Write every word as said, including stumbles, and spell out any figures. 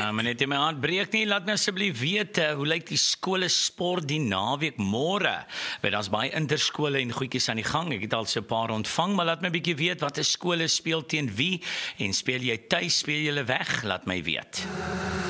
Ja, maar net in my hand breek nie, laat my asseblief weet, uh, hoe lyk die skole sport die naweek môre? Want daar's baie interskole en goedjies aan die gang, ek het al so 'n paar ontvang, maar laat my bietjie weet, watter skole speel teen wie, en speel jy tuis, speel jy weg, laat my weet.